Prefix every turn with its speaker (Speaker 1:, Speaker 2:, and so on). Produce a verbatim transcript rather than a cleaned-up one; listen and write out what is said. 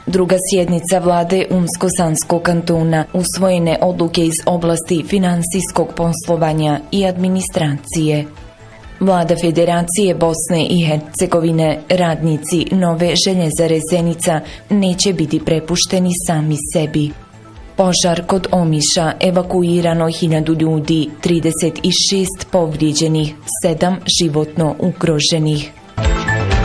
Speaker 1: Druga sjednica vlade Unsko-Sanskog kantona, usvojene odluke iz oblasti finansijskog poslovanja i administracije. Vlada Federacije Bosne i Hercegovine, radnici Nove željezare Zenica neće biti prepušteni sami sebi. Požar kod Omiša, evakuirano hiljadu ljudi, trideset šest povrijeđenih, sedam životno ugroženih.